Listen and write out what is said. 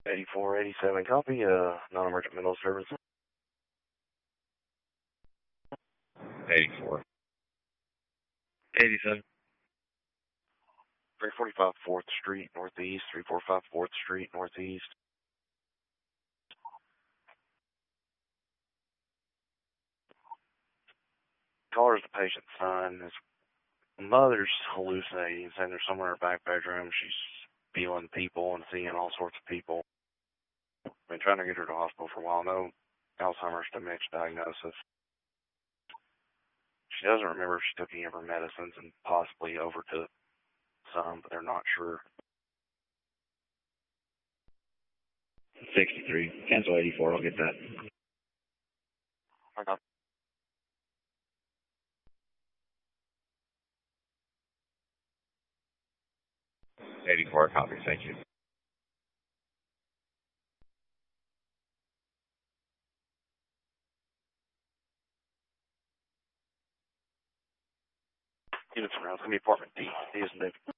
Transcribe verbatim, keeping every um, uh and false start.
eighty-four eighty-seven, copy, uh, non-emergent mental service. eighty-four. eighty-seven. three forty-five fourth Street, Northeast, three forty-five fourth Street, Northeast. Caller's the patient's son. His mother's hallucinating, saying there's someone in her back bedroom. She's feeling people and seeing all sorts of people. Been trying to get her to the hospital for a while. No Alzheimer's dementia diagnosis. She doesn't remember if she took any of her medicines and possibly overtook some, but they're not sure. sixty-three. Cancel eighty-four. I'll get that. I got eighty-four, copy. Thank you. units around. It's going to be apartment D. D is Nick.